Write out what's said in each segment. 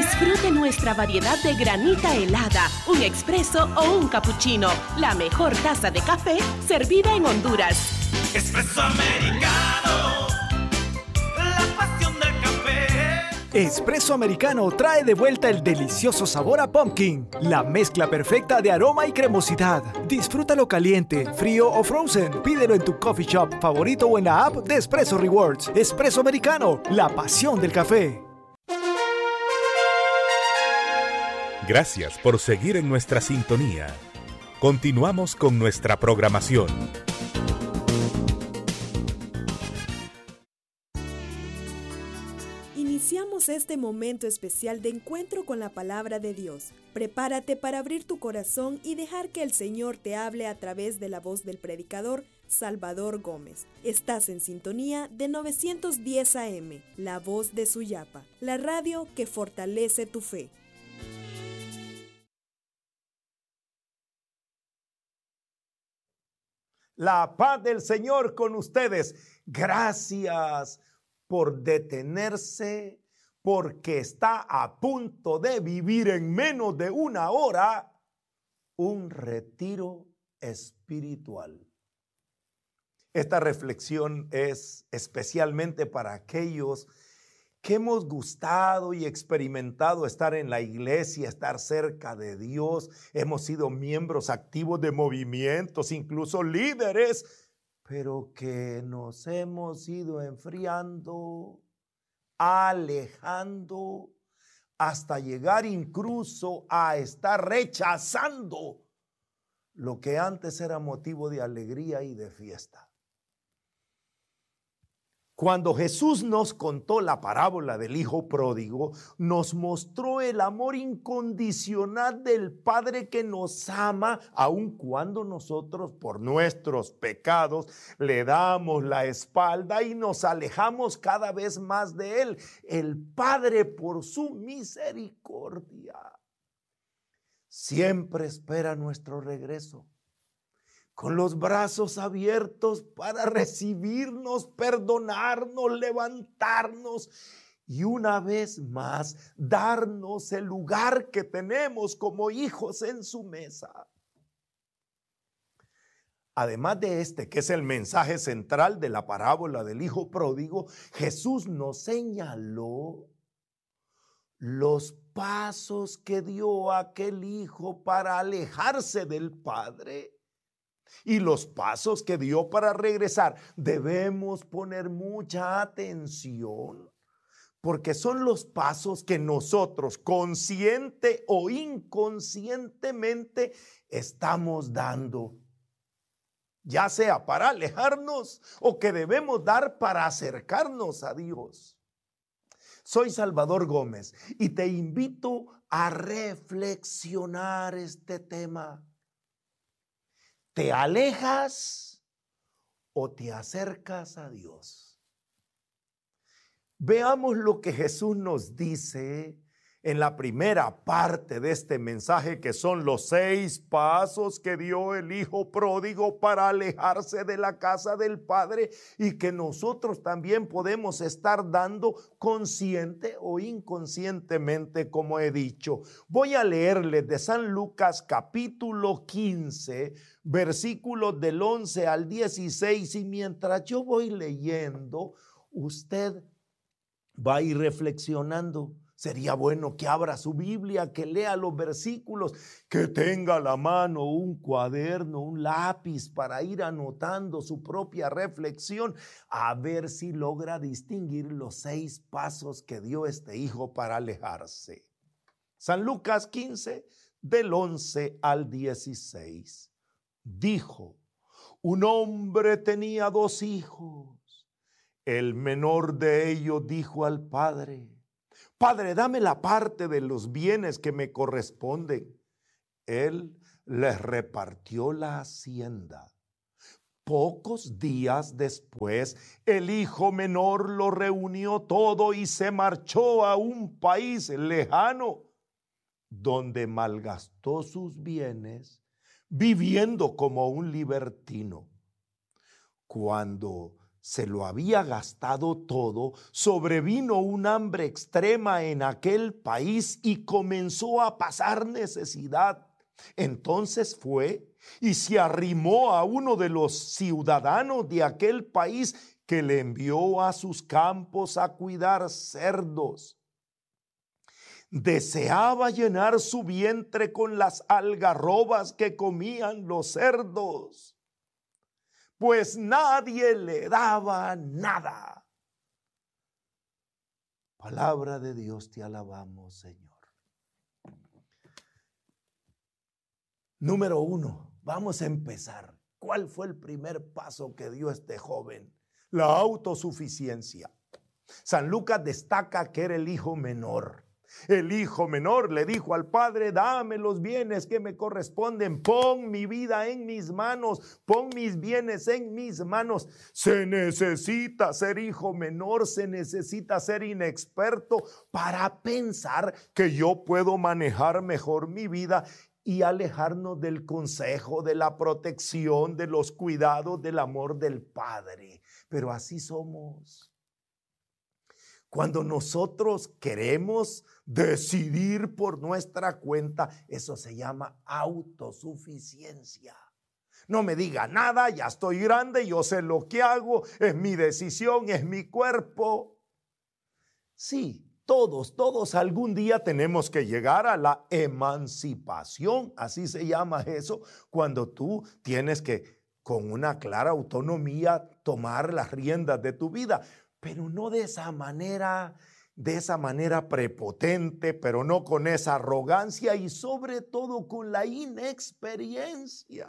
Disfrute nuestra variedad de granita helada, un expreso o un cappuccino. La mejor taza de café servida en Honduras. Espresso americano, la pasión del café. Espresso Americano trae de vuelta el delicioso sabor a pumpkin, la mezcla perfecta de aroma y cremosidad. Disfrútalo caliente, frío o frozen. Pídelo en tu coffee shop favorito o en la app de Espresso Rewards. Espresso Americano, la pasión del café. Gracias por seguir en nuestra sintonía. Continuamos con nuestra programación. Iniciamos este momento especial de encuentro con la palabra de Dios. Prepárate para abrir tu corazón y dejar que el Señor te hable a través de la voz del predicador Salvador Gómez. Estás en sintonía de 910 AM, la voz de Suyapa, la radio que fortalece tu fe. La paz del Señor con ustedes. Gracias por detenerse, porque está a punto de vivir en menos de una hora un retiro espiritual. Esta reflexión es especialmente para aquellos que hemos gustado y experimentado estar en la iglesia, estar cerca de Dios. Hemos sido miembros activos de movimientos, incluso líderes, pero que nos hemos ido enfriando, alejando, hasta llegar incluso a estar rechazando lo que antes era motivo de alegría y de fiesta. Cuando Jesús nos contó la parábola del hijo pródigo, nos mostró el amor incondicional del Padre que nos ama, aun cuando nosotros por nuestros pecados le damos la espalda y nos alejamos cada vez más de Él. El Padre, por su misericordia, siempre espera nuestro regreso, con los brazos abiertos para recibirnos, perdonarnos, levantarnos y una vez más darnos el lugar que tenemos como hijos en su mesa. Además de este, que es el mensaje central de la parábola del hijo pródigo, Jesús nos señaló los pasos que dio aquel hijo para alejarse del Padre y los pasos que dio para regresar. Debemos poner mucha atención, porque son los pasos que nosotros, consciente o inconscientemente, estamos dando, ya sea para alejarnos o que debemos dar para acercarnos a Dios. Soy Salvador Gómez y te invito a reflexionar este tema. ¿Te alejas o te acercas a Dios? Veamos lo que Jesús nos dice en la primera parte de este mensaje, que son los 6 pasos que dio el hijo pródigo para alejarse de la casa del Padre y que nosotros también podemos estar dando consciente o inconscientemente, como he dicho. Voy a leerles de San Lucas capítulo 15, versículos del 11 al 16, y mientras yo voy leyendo, usted va a ir reflexionando. Sería bueno que abra su Biblia, que lea los versículos, que tenga a la mano un cuaderno, un lápiz para ir anotando su propia reflexión, a ver si logra distinguir los 6 pasos que dio este hijo para alejarse. San Lucas 15, del 11 al 16. Dijo: un hombre tenía 2 hijos. El menor de ellos dijo al padre: Padre, dame la parte de los bienes que me corresponden. Él les repartió la hacienda. Pocos días después, el hijo menor lo reunió todo y se marchó a un país lejano, donde malgastó sus bienes, viviendo como un libertino. Cuando se lo había gastado todo, sobrevino un hambre extrema en aquel país y comenzó a pasar necesidad. Entonces fue y se arrimó a uno de los ciudadanos de aquel país que le envió a sus campos a cuidar cerdos. Deseaba llenar su vientre con las algarrobas que comían los cerdos, pues nadie le daba nada. Palabra de Dios, te alabamos, Señor. Número 1, vamos a empezar. ¿Cuál fue el primer paso que dio este joven? La autosuficiencia. San Lucas destaca que era el hijo menor. El hijo menor le dijo al padre: dame los bienes que me corresponden, pon mi vida en mis manos, pon mis bienes en mis manos. Se necesita ser hijo menor, se necesita ser inexperto para pensar que yo puedo manejar mejor mi vida y alejarnos del consejo, de la protección, de los cuidados, del amor del Padre. Pero así somos. Cuando nosotros queremos decidir por nuestra cuenta, eso se llama autosuficiencia. No me diga nada, ya estoy grande, yo sé lo que hago, es mi decisión, es mi cuerpo. Sí, todos algún día tenemos que llegar a la emancipación, así se llama eso, cuando tú tienes que, con una clara autonomía, tomar las riendas de tu vida. Pero no de esa manera prepotente, pero no con esa arrogancia y sobre todo con la inexperiencia.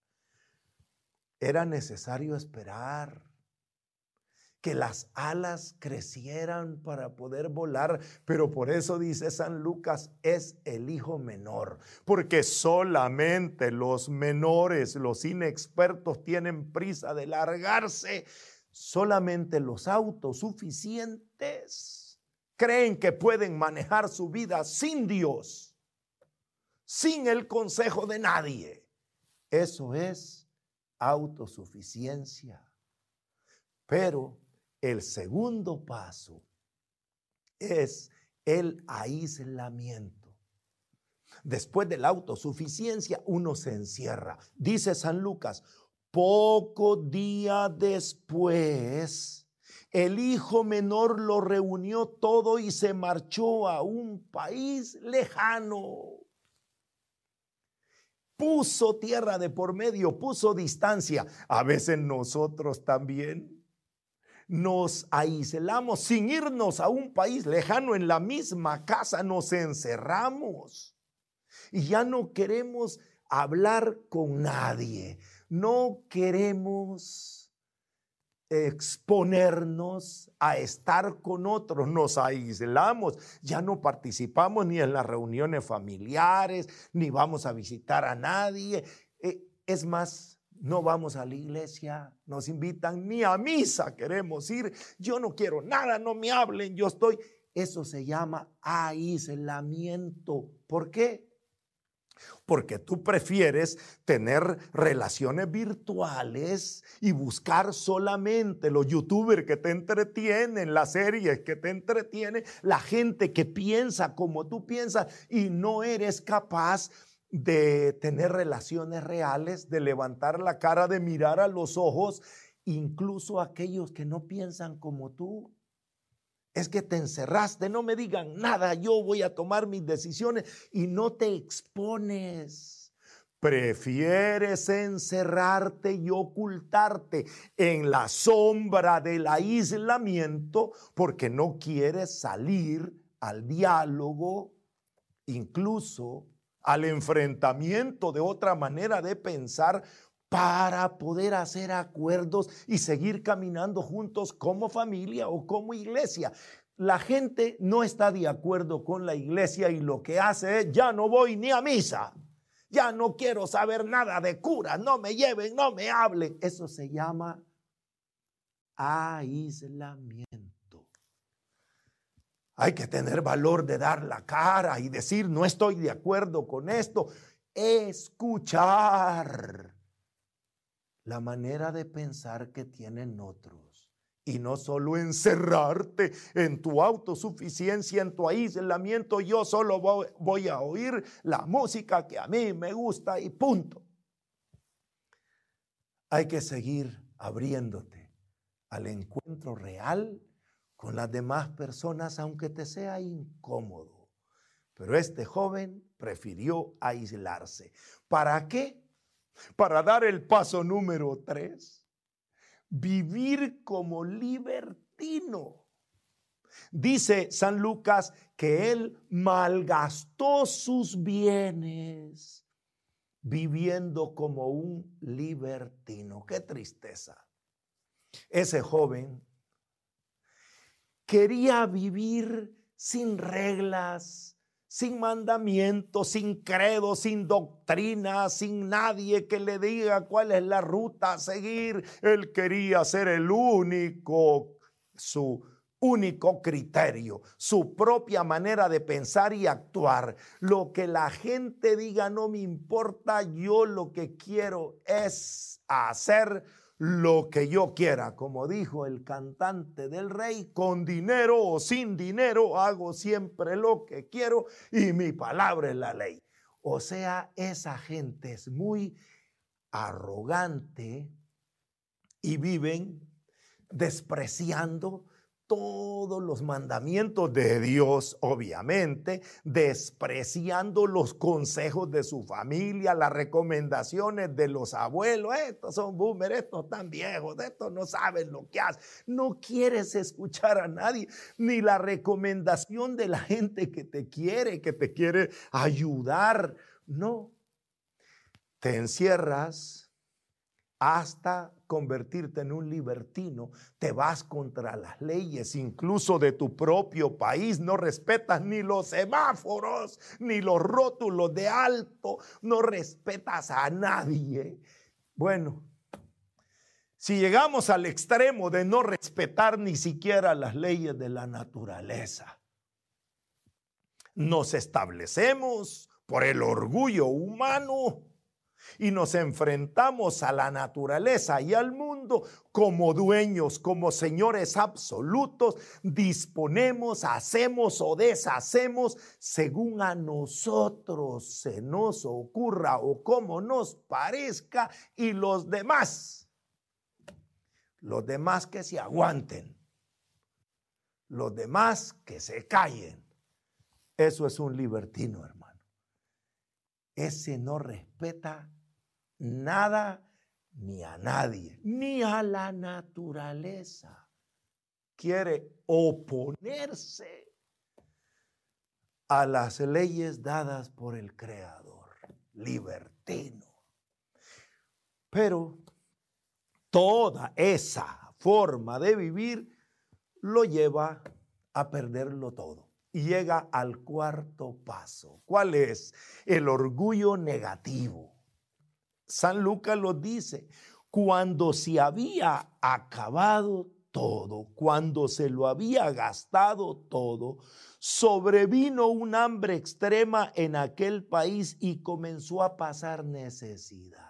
Era necesario esperar que las alas crecieran para poder volar, pero por eso dice San Lucas, es el hijo menor, porque solamente los menores, los inexpertos tienen prisa de largarse. Solamente los autosuficientes creen que pueden manejar su vida sin Dios, sin el consejo de nadie. Eso es autosuficiencia. Pero el segundo paso es el aislamiento. Después de la autosuficiencia, uno se encierra. Dice San Lucas: poco día después, el hijo menor lo reunió todo y se marchó a un país lejano. Puso tierra de por medio, puso distancia. A veces nosotros también nos aislamos sin irnos a un país lejano. En la misma casa nos encerramos y ya no queremos hablar con nadie. No queremos exponernos a estar con otros, nos aislamos, ya no participamos ni en las reuniones familiares, ni vamos a visitar a nadie. Es más, no vamos a la iglesia, nos invitan, ni a misa queremos ir. Yo no quiero nada, no me hablen, yo estoy. Eso se llama aislamiento. ¿Por qué? Porque tú prefieres tener relaciones virtuales y buscar solamente los youtubers que te entretienen, las series que te entretienen, la gente que piensa como tú piensas, y no eres capaz de tener relaciones reales, de levantar la cara, de mirar a los ojos, incluso aquellos que no piensan como tú. Es que te encerraste, no me digan nada, yo voy a tomar mis decisiones, y no te expones. Prefieres encerrarte y ocultarte en la sombra del aislamiento porque no quieres salir al diálogo, incluso al enfrentamiento de otra manera de pensar, para poder hacer acuerdos y seguir caminando juntos como familia o como iglesia. La gente no está de acuerdo con la iglesia y lo que hace es: ya no voy ni a misa, ya no quiero saber nada de curas, no me lleven, no me hablen. Eso se llama aislamiento. Hay que tener valor de dar la cara y decir: no estoy de acuerdo con esto. Escuchar la manera de pensar que tienen otros. Y no solo encerrarte en tu autosuficiencia, en tu aislamiento, yo solo voy a oír la música que a mí me gusta y punto. Hay que seguir abriéndote al encuentro real con las demás personas, aunque te sea incómodo. Pero este joven prefirió aislarse. ¿Para qué? Para dar el paso número 3. Vivir como libertino. Dice San Lucas que él malgastó sus bienes viviendo como un libertino. ¡Qué tristeza! Ese joven quería vivir sin reglas, sin mandamientos, sin credo, sin doctrina, sin nadie que le diga cuál es la ruta a seguir. Él quería ser el único, su único criterio, su propia manera de pensar y actuar. Lo que la gente diga no me importa, yo lo que quiero es hacer lo que yo quiera. Como dijo el cantante del Rey, con dinero o sin dinero hago siempre lo que quiero y mi palabra es la ley. O sea, esa gente es muy arrogante y viven despreciando todos los mandamientos de Dios, obviamente, despreciando los consejos de su familia, las recomendaciones de los abuelos. Estos son boomers, estos están viejos, estos no saben lo que hacen. No quieres escuchar a nadie, ni la recomendación de la gente que te quiere ayudar. No, te encierras hasta convertirte en un libertino, te vas contra las leyes, incluso de tu propio país, no respetas ni los semáforos, ni los rótulos de alto, no respetas a nadie. Bueno, si llegamos al extremo de no respetar ni siquiera las leyes de la naturaleza, nos establecemos por el orgullo humano y nos enfrentamos a la naturaleza y al mundo como dueños, como señores absolutos. Disponemos, hacemos o deshacemos según a nosotros se nos ocurra o como nos parezca, y los demás que se aguanten, los demás que se callen. Eso es un libertino, hermano. Ese no respeta nada ni a nadie, ni a la naturaleza. Quiere oponerse a las leyes dadas por el Creador. Libertino. Pero toda esa forma de vivir lo lleva a perderlo todo. Y llega al cuarto paso. ¿Cuál es? El orgullo negativo. San Lucas lo dice: cuando se había acabado todo, cuando se lo había gastado todo, sobrevino un hambre extrema en aquel país y comenzó a pasar necesidad.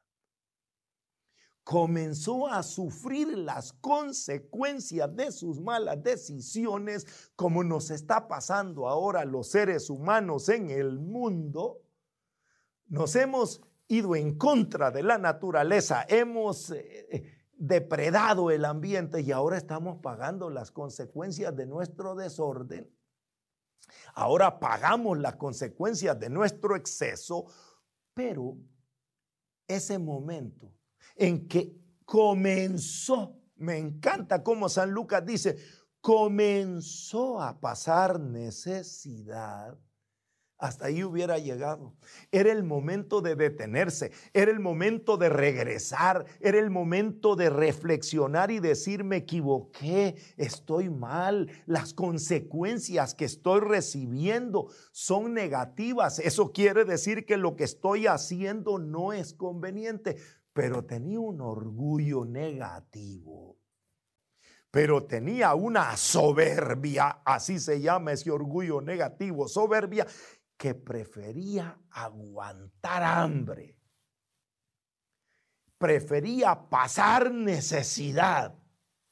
Comenzó a sufrir las consecuencias de sus malas decisiones, como nos está pasando ahora a los seres humanos en el mundo. Nos hemos ido en contra de la naturaleza, hemos depredado el ambiente y ahora estamos pagando las consecuencias de nuestro desorden. Ahora pagamos las consecuencias de nuestro exceso, pero ese momento en que comenzó, me encanta cómo San Lucas dice, comenzó a pasar necesidad, hasta ahí hubiera llegado. Era el momento de detenerse, era el momento de regresar, era el momento de reflexionar y decir: me equivoqué, estoy mal, las consecuencias que estoy recibiendo son negativas. Eso quiere decir que lo que estoy haciendo no es conveniente. Pero tenía un orgullo negativo, pero tenía una soberbia, así se llama ese orgullo negativo, soberbia, que prefería aguantar hambre, prefería pasar necesidad,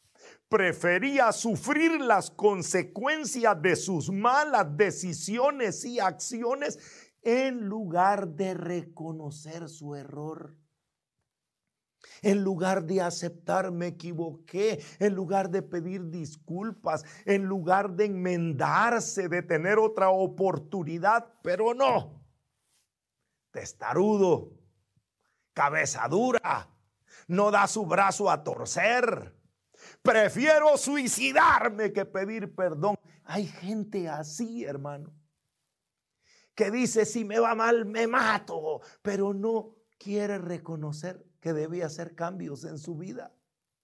prefería sufrir las consecuencias de sus malas decisiones y acciones en lugar de reconocer su error. En lugar de aceptar me equivoqué, en lugar de pedir disculpas, en lugar de enmendarse, de tener otra oportunidad, pero no. Testarudo, cabeza dura, no da su brazo a torcer. Prefiero suicidarme que pedir perdón. Hay gente así, hermano, que dice, si me va mal me mato, pero no quiere reconocer que debe hacer cambios en su vida.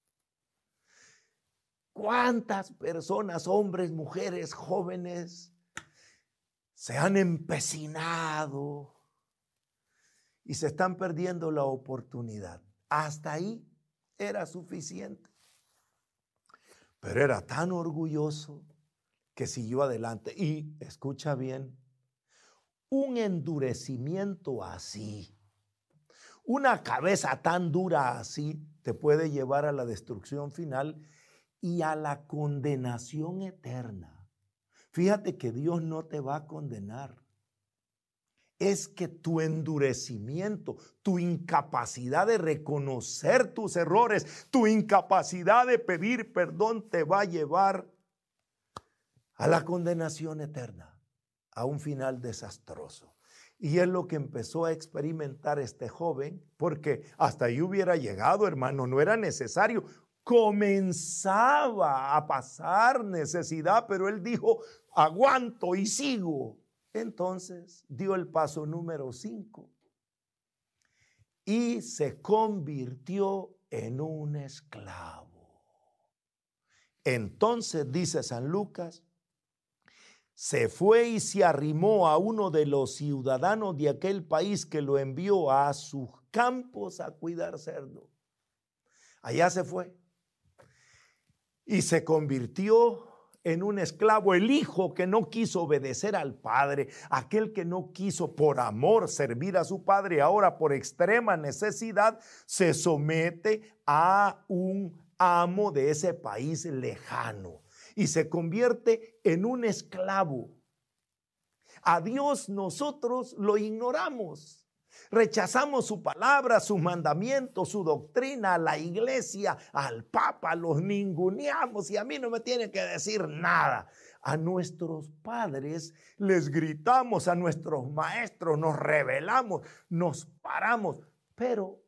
¿Cuántas personas, hombres, mujeres, jóvenes, se han empecinado y se están perdiendo la oportunidad? Hasta ahí era suficiente. Pero era tan orgulloso que siguió adelante. Y escucha bien, un endurecimiento así, una cabeza tan dura así, te puede llevar a la destrucción final y a la condenación eterna. Fíjate que Dios no te va a condenar. Es que tu endurecimiento, tu incapacidad de reconocer tus errores, tu incapacidad de pedir perdón te va a llevar a la condenación eterna, a un final desastroso. Y es lo que empezó a experimentar este joven, porque hasta ahí hubiera llegado, hermano, no era necesario. Comenzaba a pasar necesidad, pero él dijo, aguanto y sigo. Entonces dio el paso número 5 y se convirtió en un esclavo. Entonces, dice San Lucas, se fue y se arrimó a uno de los ciudadanos de aquel país que lo envió a sus campos a cuidar cerdo. Allá se fue y se convirtió en un esclavo, el hijo que no quiso obedecer al padre, aquel que no quiso por amor servir a su padre, ahora por extrema necesidad se somete a un amo de ese país lejano y se convierte en un esclavo. A Dios nosotros lo ignoramos. Rechazamos su palabra, sus mandamientos, su doctrina, a la iglesia, al papa, los ninguneamos y a mí no me tienen que decir nada. A nuestros padres les gritamos, a nuestros maestros nos rebelamos, nos paramos. Pero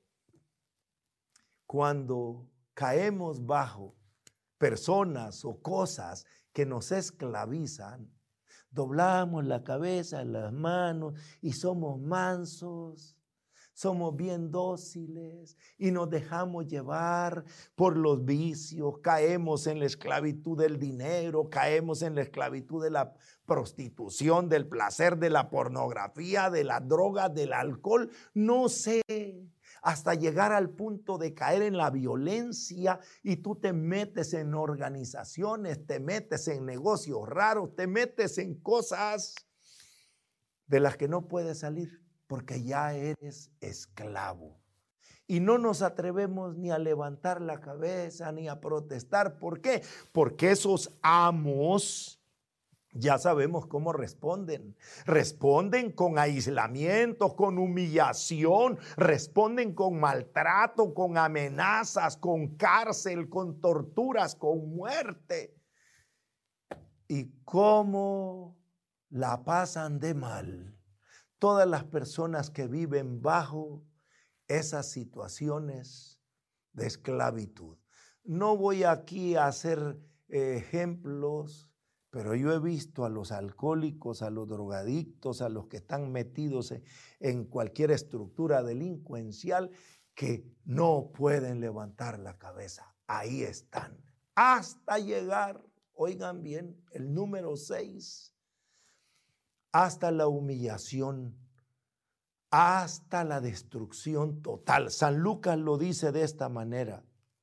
cuando caemos bajo personas o cosas que nos esclavizan, doblamos la cabeza, las manos y somos mansos, somos bien dóciles y nos dejamos llevar por los vicios, caemos en la esclavitud del dinero, caemos en la esclavitud de la prostitución, del placer, de la pornografía, de la droga, del alcohol, no sé, hasta llegar al punto de caer en la violencia y tú te metes en organizaciones, te metes en negocios raros, te metes en cosas de las que no puedes salir porque ya eres esclavo. Y no nos atrevemos ni a levantar la cabeza ni a protestar. ¿Por qué? Porque esos amos ya sabemos cómo responden. Responden con aislamiento, con humillación, responden con maltrato, con amenazas, con cárcel, con torturas, con muerte. ¿Y cómo la pasan de mal todas las personas que viven bajo esas situaciones de esclavitud? No voy aquí a hacer ejemplos, pero yo he visto a los alcohólicos, a los drogadictos, a los que están metidos en cualquier estructura delincuencial que no pueden levantar la cabeza. Ahí están, hasta llegar, oigan bien, el número 6, hasta la humillación, hasta la destrucción total. San Lucas lo dice de esta manera.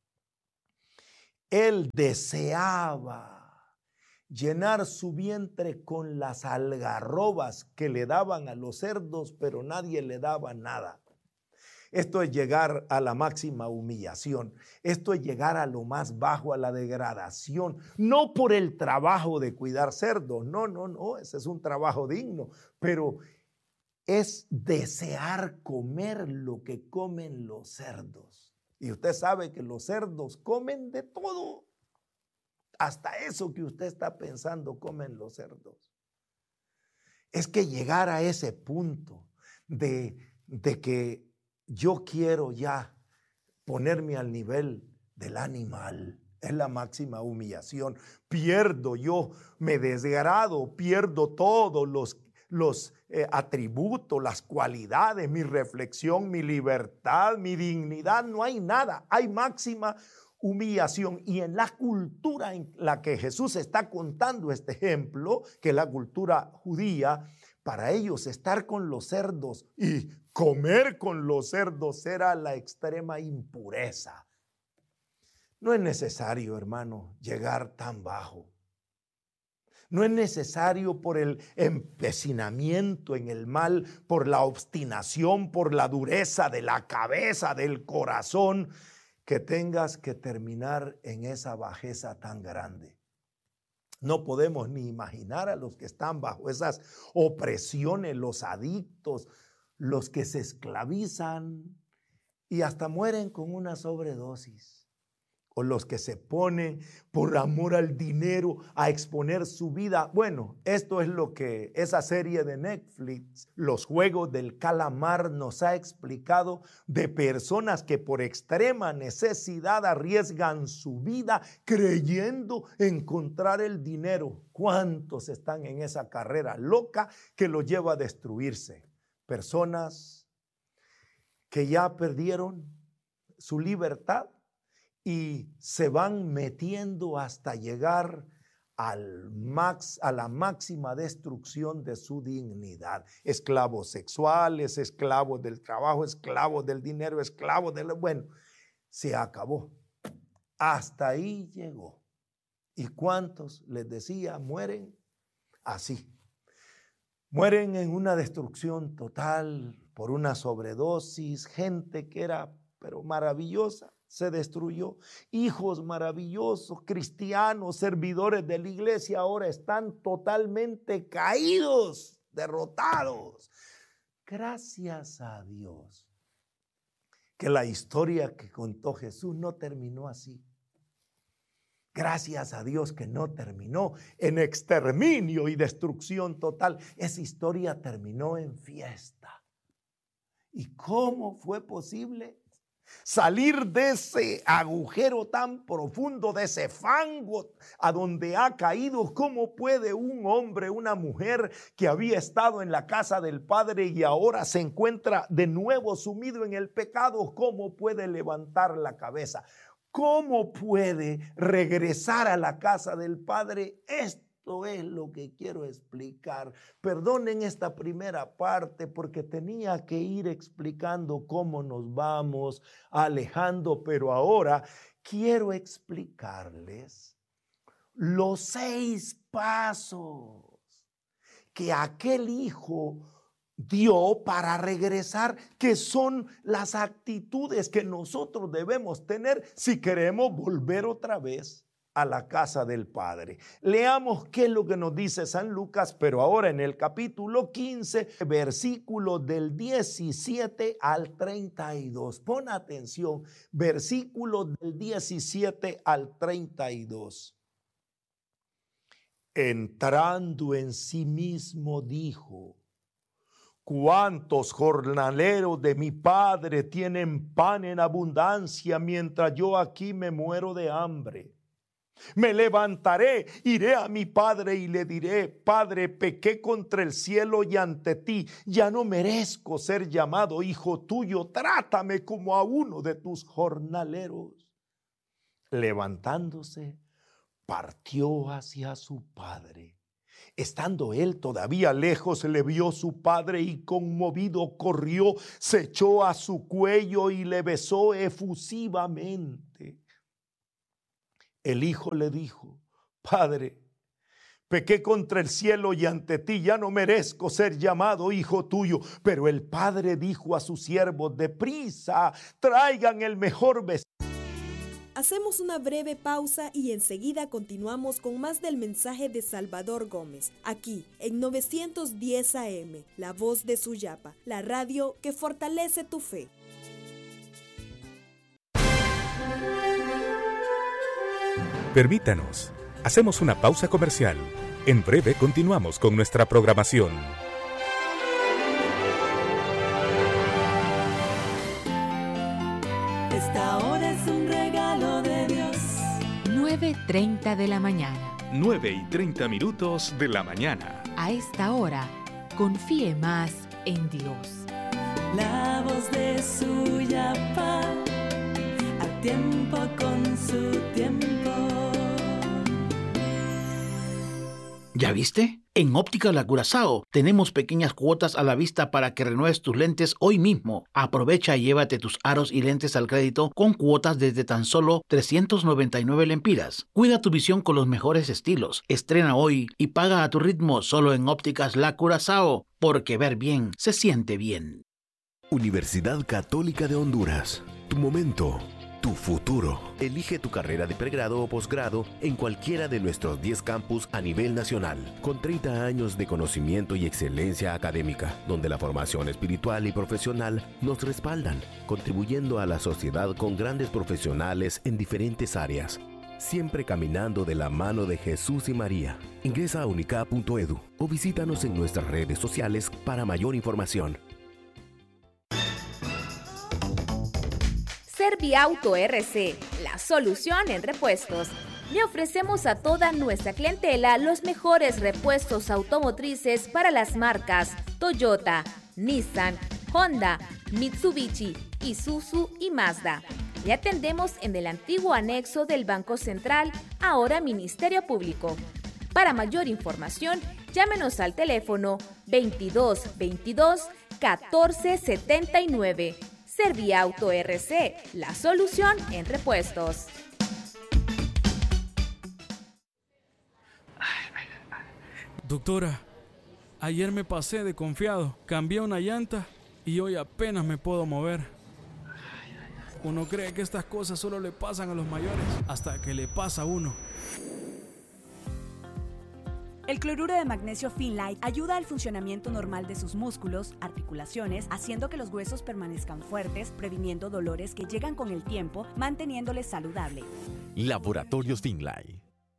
Él deseaba llenar su vientre con las algarrobas que le daban a los cerdos, pero nadie le daba nada. Esto es llegar a la máxima humillación. Esto es llegar a lo más bajo, a la degradación. No por el trabajo de cuidar cerdos. No. Ese es un trabajo digno. Pero es desear comer lo que comen los cerdos. Y usted sabe que los cerdos comen de todo. Hasta eso que usted está pensando comen los cerdos. Es que llegar a ese punto de que yo quiero ya ponerme al nivel del animal es la máxima humillación. Pierdo yo, me desgrado, pierdo todos los atributos, las cualidades, mi reflexión, mi libertad, mi dignidad. No hay nada, hay máxima humillación. Y en la cultura en la que Jesús está contando este ejemplo, que es la cultura judía, para ellos estar con los cerdos y comer con los cerdos era la extrema impureza. No es necesario, hermano, llegar tan bajo. No es necesario por el empecinamiento en el mal, por la obstinación, por la dureza de la cabeza, del corazón, que tengas que terminar en esa bajeza tan grande. No podemos ni imaginar a los que están bajo esas opresiones, los adictos, los que se esclavizan y hasta mueren con una sobredosis. O los que se ponen por amor al dinero a exponer su vida. Bueno, esto es lo que esa serie de Netflix, Los Juegos del Calamar, nos ha explicado, de personas que por extrema necesidad arriesgan su vida creyendo encontrar el dinero. ¿Cuántos están en esa carrera loca que los lleva a destruirse? Personas que ya perdieron su libertad y se van metiendo hasta llegar a la máxima destrucción de su dignidad. Esclavos sexuales, esclavos del trabajo, esclavos del dinero, esclavos del... Bueno, se acabó. Hasta ahí llegó. ¿Y cuántos, les decía, mueren así? Mueren en una destrucción total por una sobredosis, gente que era pero maravillosa. Se destruyó. Hijos maravillosos, cristianos, servidores de la iglesia, ahora están totalmente caídos, derrotados. Gracias a Dios que la historia que contó Jesús no terminó así. Gracias a Dios que no terminó en exterminio y destrucción total. Esa historia terminó en fiesta. ¿Y cómo fue posible salir de ese agujero tan profundo, de ese fango a donde ha caído? ¿Cómo puede un hombre, una mujer que había estado en la casa del Padre y ahora se encuentra de nuevo sumido en el pecado, cómo puede levantar la cabeza? ¿Cómo puede regresar a la casa del Padre? Esto es lo que quiero explicar. Perdonen esta primera parte porque tenía que ir explicando cómo nos vamos alejando, pero ahora quiero explicarles los 6 pasos que aquel hijo dio para regresar, que son las actitudes que nosotros debemos tener si queremos volver otra vez a la casa del Padre. Leamos qué es lo que nos dice San Lucas, pero ahora en el capítulo 15, versículos del 17 al 32. Pon atención, versículos del 17 al 32. Entrando en sí mismo dijo: ¿cuántos jornaleros de mi padre tienen pan en abundancia mientras yo aquí me muero de hambre? Me levantaré, iré a mi padre y le diré: Padre, pequé contra el cielo y ante ti, ya no merezco ser llamado hijo tuyo, trátame como a uno de tus jornaleros. Levantándose, partió hacia su padre. Estando él todavía lejos, le vio su padre y conmovido corrió, se echó a su cuello y le besó efusivamente. El hijo le dijo: Padre, Pequé contra el cielo y ante ti ya no merezco ser llamado hijo tuyo. Pero el padre dijo a sus siervos: deprisa, traigan el mejor vestido. Hacemos una breve pausa y enseguida continuamos con más del mensaje de Salvador Gómez, aquí en 910 AM, La Voz de Suyapa, la radio que fortalece tu fe. Permítanos, hacemos una pausa comercial. En breve continuamos con nuestra programación. Esta hora es un regalo de Dios. 9:30 de la mañana. 9:30 de la mañana. A esta hora, confíe más en Dios. La voz de Suyapa, a tiempo con su tiempo. ¿Ya viste? En Óptica La Curazao tenemos pequeñas cuotas a la vista para que renueves tus lentes hoy mismo. Aprovecha y llévate tus aros y lentes al crédito con cuotas desde tan solo 399 lempiras. Cuida tu visión con los mejores estilos. Estrena hoy y paga a tu ritmo solo en Ópticas La Curazao, porque ver bien se siente bien. Universidad Católica de Honduras. Tu momento. Tu futuro. Elige tu carrera de pregrado o posgrado en cualquiera de nuestros 10 campus a nivel nacional, con 30 años de conocimiento y excelencia académica, donde la formación espiritual y profesional nos respaldan, contribuyendo a la sociedad con grandes profesionales en diferentes áreas, siempre caminando de la mano de Jesús y María. Ingresa a unicap.edu o visítanos en nuestras redes sociales para mayor información. Serviauto RC, la solución en repuestos. Le ofrecemos a toda nuestra clientela los mejores repuestos automotrices para las marcas Toyota, Nissan, Honda, Mitsubishi, Isuzu y Mazda. Le atendemos en el antiguo anexo del Banco Central, ahora Ministerio Público. Para mayor información, llámenos al teléfono 2222 1479. Serviauto RC, la solución en repuestos. Doctora, ayer me pasé de confiado, cambié una llanta y hoy apenas me puedo mover. Uno cree que estas cosas solo le pasan a los mayores, hasta que le pasa a uno. El cloruro de magnesio Finlite ayuda al funcionamiento normal de sus músculos, articulaciones, haciendo que los huesos permanezcan fuertes, previniendo dolores que llegan con el tiempo, manteniéndoles saludable. Laboratorios Finlite.